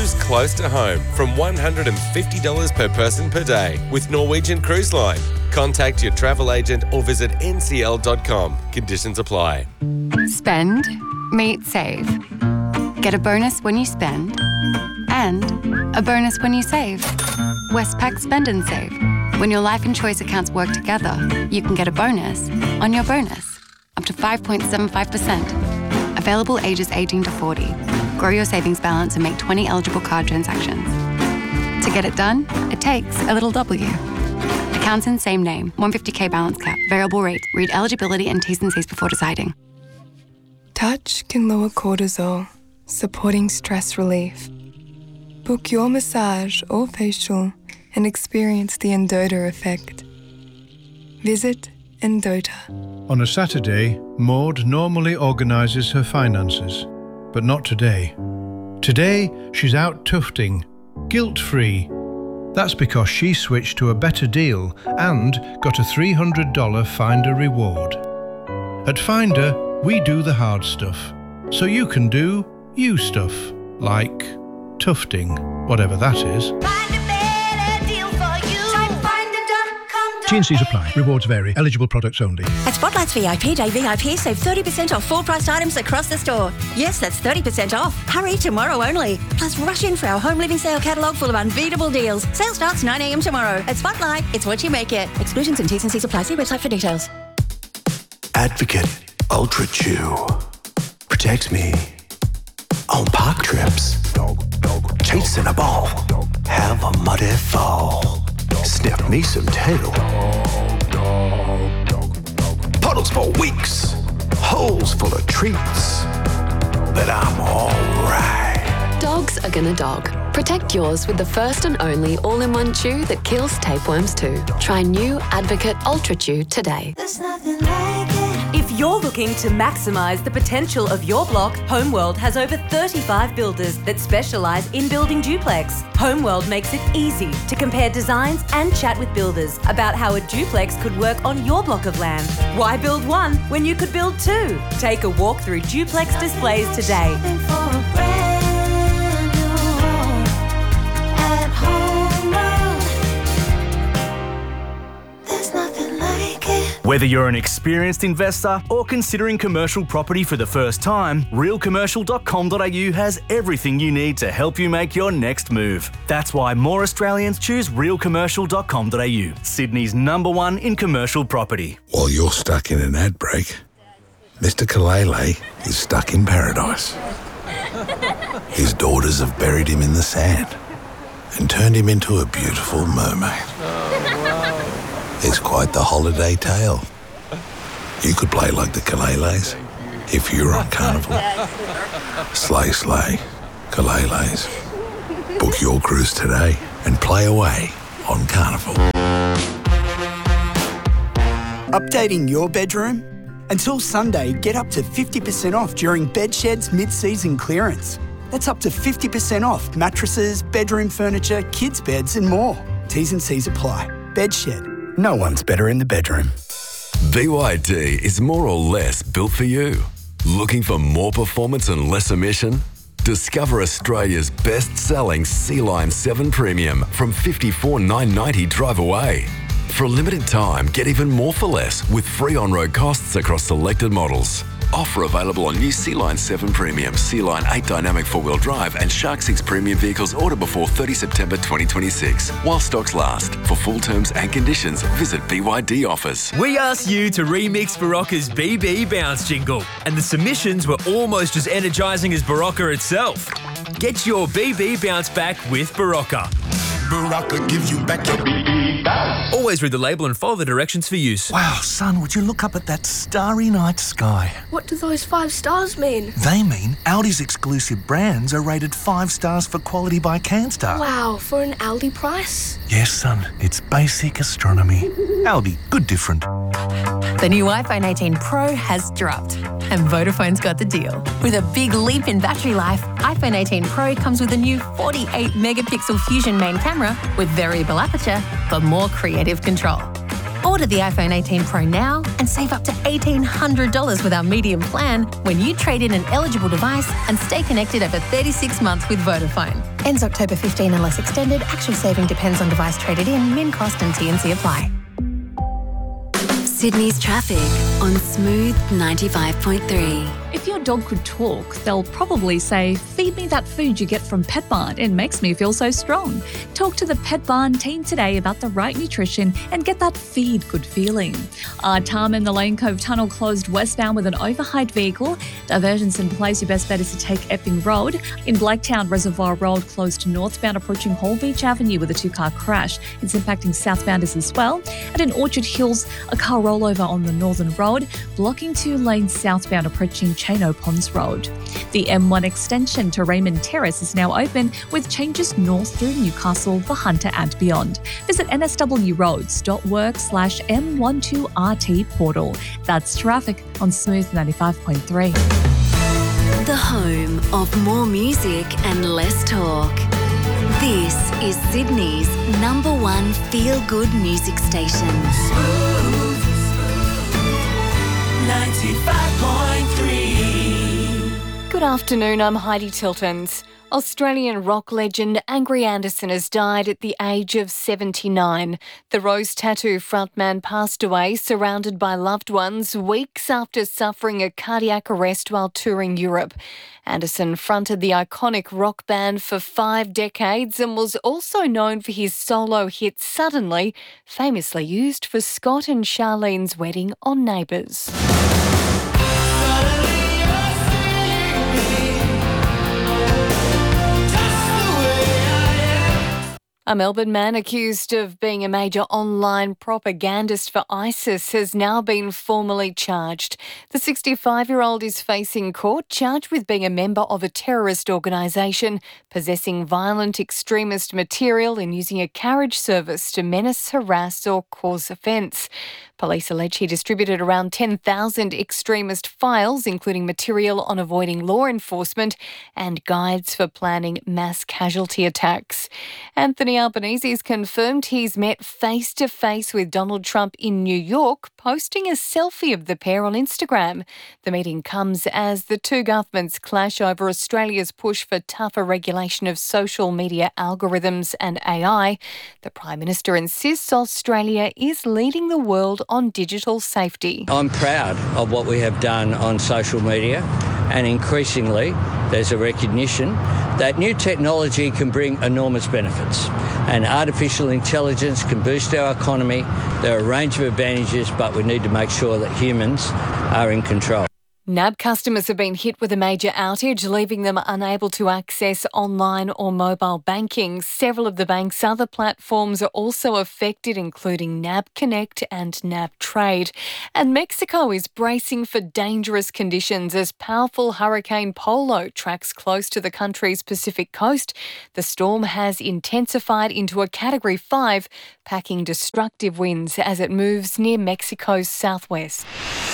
Cruise close to home from $150 per person per day with Norwegian Cruise Line. Contact your travel agent or visit ncl.com. Conditions apply. Spend, meet, save. Get a bonus when you spend and a bonus when you save. Westpac Spend and Save. When your life and choice accounts work together, you can get a bonus on your bonus, up to 5.75%. Available ages 18 to 40. Grow your savings balance and make 20 eligible card transactions. To get it done, it takes a little W. Accounts in same name, 150k balance cap, variable rate. Read eligibility and T's and C's before deciding. Touch can lower cortisol, supporting stress relief. Book your massage or facial and experience the Endota effect. Visit Endota. On a Saturday, Maud normally organises her finances, but not today. Today, she's out tufting, guilt-free. That's because she switched to a better deal and got a $300 Finder reward. At Finder, we do the hard stuff, so you can do you stuff, like tufting, whatever that is. T&Cs apply. Rewards vary. Eligible products only. At Spotlight's VIP Day VIP, save 30% off full-priced items across the store. Yes, that's 30% off. Hurry, tomorrow only. Plus, rush in for our home living sale catalogue full of unbeatable deals. Sale starts 9 a.m. tomorrow. At Spotlight, it's what you make it. Exclusions and T's and C's apply. See website for details. Advocate Ultra Chew protects me on park trips. Chasing a ball, have a muddy fall. Sniff me some tail. Puddles for weeks, holes full of treats. But I'm alright. Dogs are gonna dog. Protect yours with the first and only all-in-one chew that kills tapeworms too. Try new Advocate Ultra Chew today. There's nothing like it. If you're looking to maximise the potential of your block, Homeworld has over 35 builders that specialise in building duplex. Homeworld makes it easy to compare designs and chat with builders about how a duplex could work on your block of land. Why build one when you could build two? Take a walk through duplex displays today. Whether you're an experienced investor or considering commercial property for the first time, realcommercial.com.au has everything you need to help you make your next move. That's why more Australians choose realcommercial.com.au, Sydney's #1 in commercial property. While you're stuck in an ad break, Mr. Kalele is stuck in paradise. His daughters have buried him in the sand and turned him into a beautiful mermaid. It's quite the holiday tale. You could play like the Kaleles if you're on Carnival. Slay, slay, Kaleles. Book your cruise today and play away on Carnival. Updating your bedroom? Until Sunday, get up to 50% off during Bedshed's mid-season clearance. That's up to 50% off mattresses, bedroom furniture, kids' beds and more. T's and C's apply. Bedshed. No one's better in the bedroom. BYD is more or less built for you. Looking for more performance and less emission? Discover Australia's best-selling C-Line 7 Premium from $54,990 drive away. For a limited time, get even more for less with free on-road costs across selected models. Offer available on new C-Line 7 Premium, C-Line 8 Dynamic 4-wheel drive and Shark 6 Premium vehicles ordered before 30 September 2026. While stocks last. For full terms and conditions, visit BYD Offers. We asked you to remix Barocca's BB Bounce jingle, and the submissions were almost as energising as Barocca itself. Get your BB Bounce back with Barocca. Barocca gives you back your BB bounce. Always read the label and follow the directions for use. Wow, son, would you look up at that starry night sky? What do those 5 stars mean? They mean Aldi's exclusive brands are rated 5 stars for quality by Canstar. Wow, for an Aldi price? Yes, son, it's basic astronomy. Aldi, good different. The new iPhone 18 Pro has dropped, and Vodafone's got the deal. With a big leap in battery life, iPhone 18 Pro comes with a new 48-megapixel Fusion main camera with variable aperture for more creative control. Order the iPhone 18 Pro now and save up to $1,800 with our medium plan when you trade in an eligible device and stay connected over 36 months with Vodafone. Ends October 15 unless extended. Actual saving depends on device traded in. Min cost and T&C apply. Sydney's traffic on Smooth 95.3. If your dog could talk, they'll probably say, "Feed me that food you get from Petbarn. It makes me feel so strong." Talk to the Petbarn team today about the right nutrition and get that feed good feeling. Tarm and the Lane Cove Tunnel closed westbound with an overhyped vehicle. Diversions in place. Your best bet is to take Epping Road. In Blacktown, Reservoir Road closed northbound approaching Hall Beach Avenue with a two-car crash. It's impacting southbounders as well. And in Orchard Hills, a car rollover on the Northern Road, blocking 2 lanes southbound approaching Chano Ponds Road. The M1 extension to Raymond Terrace is now open with changes north through Newcastle, the Hunter and beyond. Visit nswroads.work/M12RT portal. That's traffic on Smooth 95.3. The home of more music and less talk. This is Sydney's #1 feel-good music station. 95.3. Good afternoon, I'm Heidi Tiltons. Australian rock legend Angry Anderson has died at the age of 79. The Rose Tattoo frontman passed away surrounded by loved ones weeks after suffering a cardiac arrest while touring Europe. Anderson fronted the iconic rock band for 5 decades and was also known for his solo hit Suddenly, famously used for Scott and Charlene's wedding on Neighbours. A Melbourne man accused of being a major online propagandist for ISIS has now been formally charged. The 65-year-old is facing court, charged with being a member of a terrorist organisation, possessing violent extremist material and using a carriage service to menace, harass or cause offence. Police allege he distributed around 10,000 extremist files, including material on avoiding law enforcement and guides for planning mass casualty attacks. Anthony Albanese has confirmed he's met face-to-face with Donald Trump in New York, posting a selfie of the pair on Instagram. The meeting comes as the two governments clash over Australia's push for tougher regulation of social media algorithms and AI. The Prime Minister insists Australia is leading the world on digital safety. I'm proud of what we have done on social media, and increasingly there's a recognition that new technology can bring enormous benefits, and artificial intelligence can boost our economy. There are a range of advantages, but we need to make sure that humans are in control. NAB customers have been hit with a major outage, leaving them unable to access online or mobile banking. Several of the bank's other platforms are also affected, including NAB Connect and NAB Trade. And Mexico is bracing for dangerous conditions as powerful Hurricane Polo tracks close to the country's Pacific coast. The storm has intensified into a Category 5, packing destructive winds as it moves near Mexico's southwest.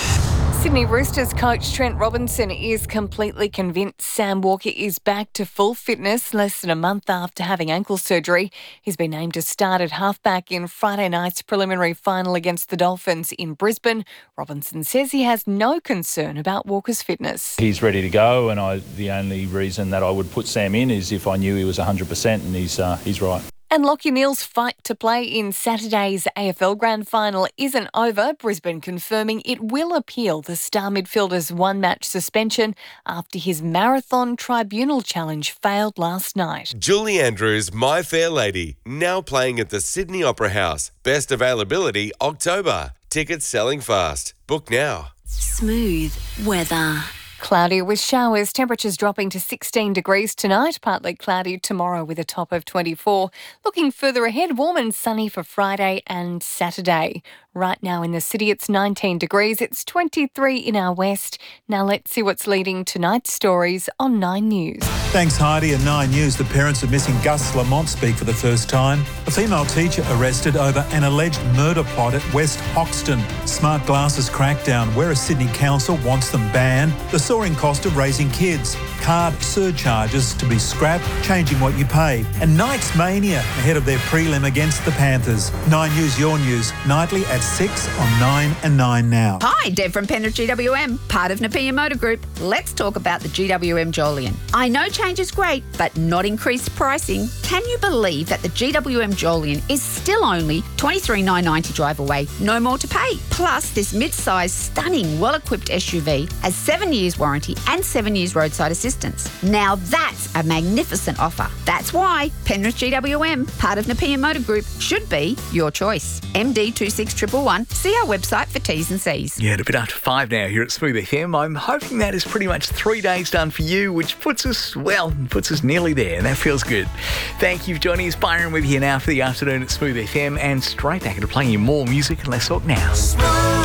Sydney Roosters coach Trent Robinson is completely convinced Sam Walker is back to full fitness less than a month after having ankle surgery. He's been named to start at halfback in Friday night's preliminary final against the Dolphins in Brisbane. Robinson says he has no concern about Walker's fitness. He's ready to go, and the only reason that I would put Sam in is if I knew he was 100%, and he's right. And Lachie Neale's fight to play in Saturday's AFL Grand Final isn't over. Brisbane confirming it will appeal the star midfielder's one-match suspension after his marathon tribunal challenge failed last night. Julie Andrews, My Fair Lady, now playing at the Sydney Opera House. Best availability October. Tickets selling fast. Book now. Smooth weather. Cloudy with showers, temperatures dropping to 16 degrees tonight, partly cloudy tomorrow with a top of 24. Looking further ahead, warm and sunny for Friday and Saturday. Right now in the city, it's 19 degrees. It's 23 in our west. Now let's see what's leading tonight's stories on 9 News. Thanks, Heidi. At 9 News, the parents of missing Gus Lamont speak for the first time. A female teacher arrested over an alleged murder plot at West Hoxton. Smart glasses crackdown, where a Sydney council wants them banned. The soaring cost of raising kids. card surcharges to be scrapped, changing what you pay. And Knights Mania ahead of their prelim against the Panthers. 9 News, your news, nightly at 6 on 9 and 9 now. Hi, Deb from Penrith GWM, part of Napier Motor Group. Let's talk about the GWM Jolyon. I know change is great, but not increased pricing. Can you believe that the GWM Jolyon is still only $23,990 drive away, no more to pay? Plus, this mid-size, stunning, well-equipped SUV has 7 years warranty and 7 years roadside assistance. Now that's a magnificent offer. That's why Penrith GWM, part of Napier Motor Group, should be your choice. MD 26111. See our website for T's and C's. Yeah, a bit after 5 now here at Smooth FM. I'm hoping that is pretty much 3 days done for you, which puts us nearly there. That feels good. Thank you for joining us. Byron with you now for the afternoon at Smooth FM, and straight back into playing you more music and less talk now.